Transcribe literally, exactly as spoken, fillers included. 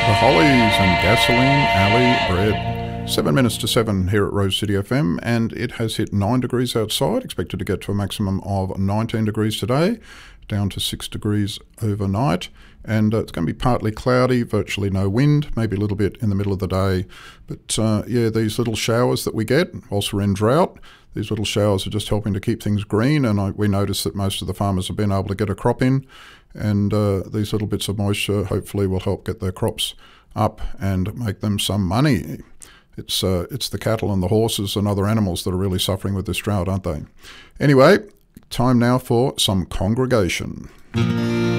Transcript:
The Hollies and Gasoline Alley Bread. Seven minutes to seven here at Rose City F M, and it has hit nine degrees outside, expected to get to a maximum of nineteen degrees today, down to six degrees overnight. And uh, it's going to be partly cloudy, virtually no wind, maybe a little bit in the middle of the day. But uh, yeah, these little showers that we get whilst we're in drought, these little showers are just helping to keep things green. And I, we notice that most of the farmers have been able to get a crop in. And uh, these little bits of moisture hopefully will help get their crops up and make them some money. It's uh, it's the cattle and the horses and other animals that are really suffering with this drought, aren't they? Anyway, time now for some congregation.